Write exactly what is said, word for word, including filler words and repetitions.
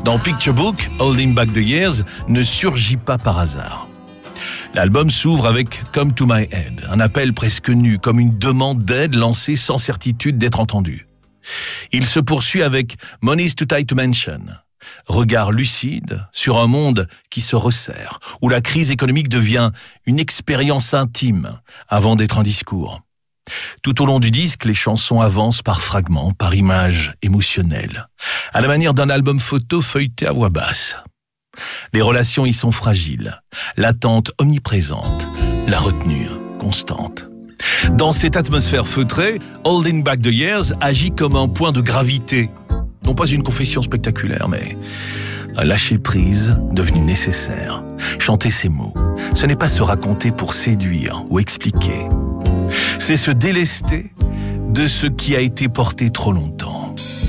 Dans Picture Book, Holding Back the Years ne surgit pas par hasard. L'album s'ouvre avec Come to My Head, un appel presque nu, comme une demande d'aide lancée sans certitude d'être entendue. Il se poursuit avec Money's Too Tight to Mention, regard lucide sur un monde qui se resserre, où la crise économique devient une expérience intime avant d'être un discours. Tout au long du disque, les chansons avancent par fragments, par images émotionnelles, à la manière d'un album photo feuilleté à voix basse. Les relations y sont fragiles, l'attente omniprésente, la retenue constante. Dans cette atmosphère feutrée, Holding Back the Years agit comme un point de gravité. Non pas une confession spectaculaire, mais un lâcher-prise devenu nécessaire. Chanter ces mots, ce n'est pas se raconter pour séduire ou expliquer. C'est se délester de ce qui a été porté trop longtemps.